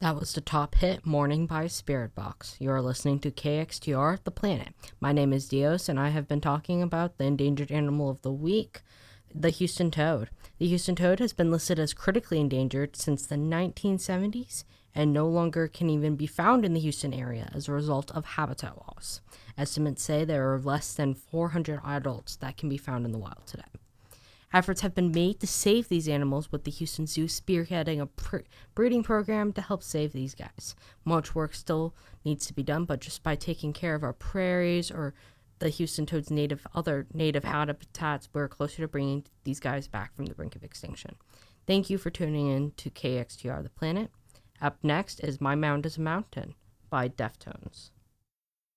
That was the top hit, Morning by Spirit Box. You are listening to KXTR, The Planet. My name is Dios, and I have been talking about the endangered animal of the week, the Houston toad. The Houston toad has been listed as critically endangered since the 1970s and no longer can even be found in the Houston area as a result of habitat loss. Estimates say there are less than 400 adults that can be found in the wild today. Efforts have been made to save these animals, with the Houston Zoo spearheading a breeding program to help save these guys. Much work still needs to be done, but just by taking care of our prairies or the Houston toad's other native habitats, we're closer to bringing these guys back from the brink of extinction. Thank you for tuning in to KXTR The Planet. Up next is My Mound is a Mountain by Deftones.